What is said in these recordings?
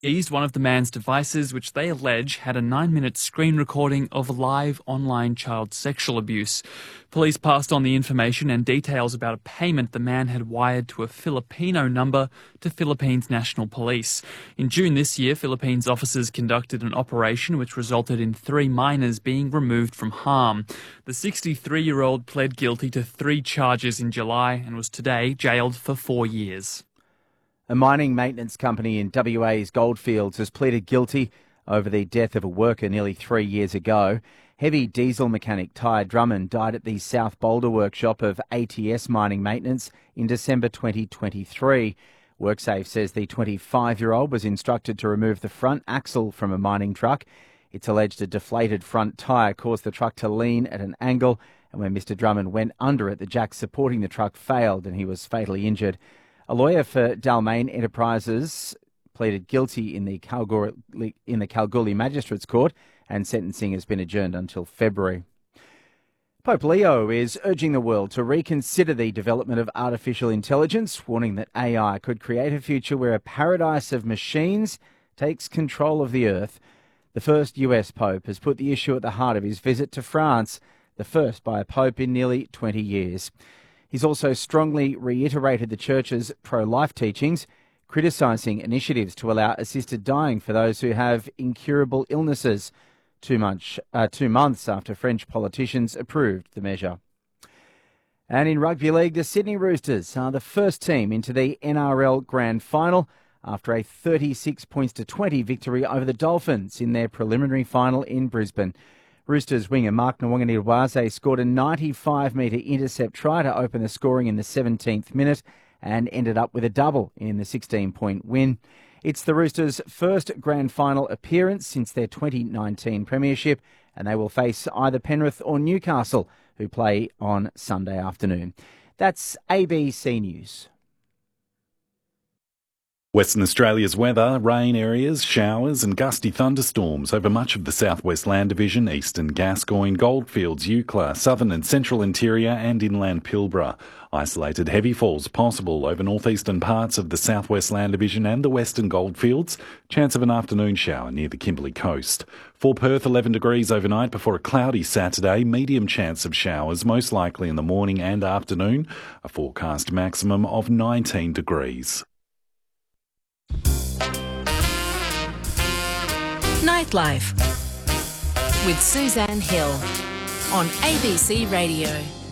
seized one of the man's devices, which they allege had a 9-minute screen recording of live online child sexual abuse. Police passed on the information and details about a payment the man had wired to a Filipino number to Philippines National Police. In June this year, Philippines officers conducted an operation which resulted in 3 minors being removed from harm. The 63-year-old pled guilty to 3 charges in July and was today jailed for 4 years. A mining maintenance company in WA's Goldfields has pleaded guilty over the death of a worker nearly 3 years ago. Heavy diesel mechanic Ty Drummond died at the South Boulder workshop of ATS Mining Maintenance in December 2023. WorkSafe says the 25-year-old was instructed to remove the front axle from a mining truck. It's alleged a deflated front tyre caused the truck to lean at an angle, and when Mr Drummond went under it, the jack supporting the truck failed and he was fatally injured. A lawyer for Dalmain Enterprises pleaded guilty in the Kalgoorlie Magistrates Court, and sentencing has been adjourned until February. Pope Leo is urging the world to reconsider the development of artificial intelligence, warning that AI could create a future where a paradise of machines takes control of the earth. The first US Pope has put the issue at the heart of his visit to France, the first by a Pope in nearly 20 years. He's also strongly reiterated the Church's pro-life teachings, criticising initiatives to allow assisted dying for those who have incurable illnesses, 2 months after French politicians approved the measure. And in rugby league, the Sydney Roosters are the first team into the NRL Grand Final after a 36-20 victory over the Dolphins in their preliminary final in Brisbane. Roosters winger Mark Nwanganiwase scored a 95-metre intercept try to open the scoring in the 17th minute and ended up with a double in the 16-point win. It's the Roosters' first grand final appearance since their 2019 premiership, and they will face either Penrith or Newcastle, who play on Sunday afternoon. That's ABC News. Western Australia's weather: rain areas, showers and gusty thunderstorms over much of the Southwest Land Division, Eastern Gascoyne, Goldfields, Eucla, Southern and Central Interior and Inland Pilbara. Isolated heavy falls possible over northeastern parts of the Southwest Land Division and the Western Goldfields. Chance of an afternoon shower near the Kimberley coast. For Perth, 11 degrees overnight before a cloudy Saturday. Medium chance of showers, most likely in the morning and afternoon. A forecast maximum of 19 degrees. Nightlife with Suzanne Hill on ABC Radio.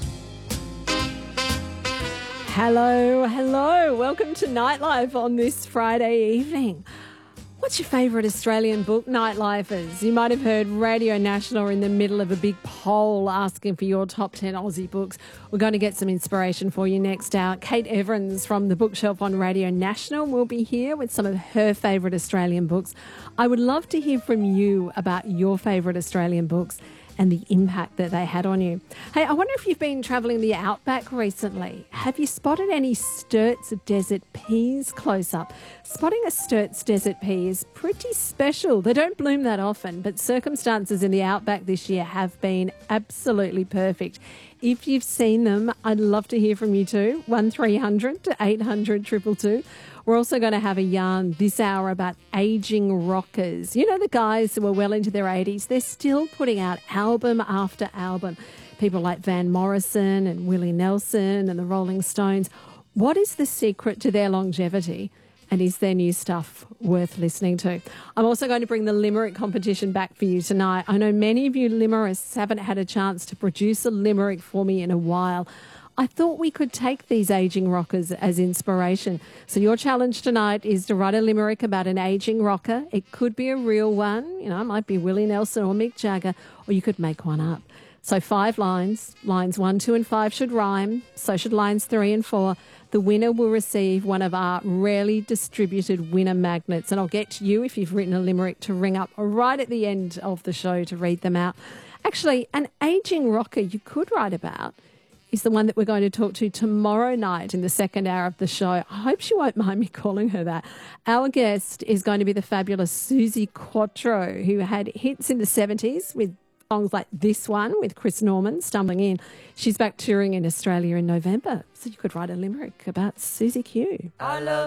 Hello. Welcome to Nightlife on this Friday evening. What's your favourite Australian book, Nightlifers? You might have heard Radio National are in the middle of a big poll asking for your top 10 Aussie books. We're going to get some inspiration for you next hour. Kate Evans from the Bookshelf on Radio National will be here with some of her favourite Australian books. I would love to hear from you about your favourite Australian books and the impact that they had on you. Hey, I wonder if you've been travelling the outback recently. Have you spotted any Sturt's desert peas close up? Spotting a Sturt's desert pea is pretty special. They don't bloom that often, but circumstances in the outback this year have been absolutely perfect. If you've seen them, I'd love to hear from you too. 1300 800 222. We're also going to have a yarn this hour about ageing rockers. You know, the guys who are well into their 80s, they're still putting out album after album. People like Van Morrison and Willie Nelson and the Rolling Stones. What is the secret to their longevity? And is their new stuff worth listening to? I'm also going to bring the limerick competition back for you tonight. I know many of you limericks haven't had a chance to produce a limerick for me in a while. I thought we could take these ageing rockers as inspiration. So your challenge tonight is to write a limerick about an ageing rocker. It could be a real one. You know, it might be Willie Nelson or Mick Jagger, or you could make one up. So 5 lines. Lines 1, 2 and 5 should rhyme. So should lines 3 and 4. The winner will receive one of our rarely distributed winner magnets. And I'll get to you, if you've written a limerick, to ring up right at the end of the show to read them out. Actually, an ageing rocker you could write about is the one that we're going to talk to tomorrow night in the second hour of the show. I hope she won't mind me calling her that. Our guest is going to be the fabulous Suzi Quatro, who had hits in the 70s with songs like this one with Chris Norman, Stumbling In. She's back touring in Australia in November, so you could write a limerick about Suzi Q. I love